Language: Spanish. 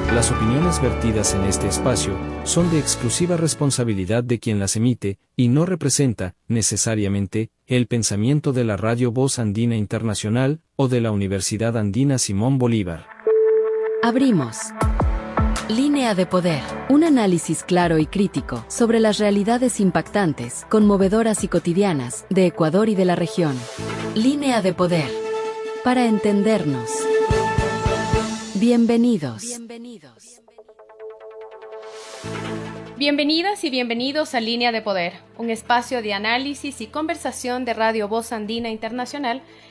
Las opiniones vertidas en este espacio son de exclusiva responsabilidad de quien las emite, y no representa, necesariamente, el pensamiento de la Radio Voz Andina Internacional o de la Universidad Andina Simón Bolívar. Abrimos. Línea de Poder. Un análisis claro y crítico sobre las realidades impactantes, conmovedoras y cotidianas de Ecuador y de la región. Línea de Poder. Para entendernos. Bienvenidos. Bienvenidas y bienvenidos a Línea de Poder, un espacio de análisis y conversación de Radio Voz Andina Internacional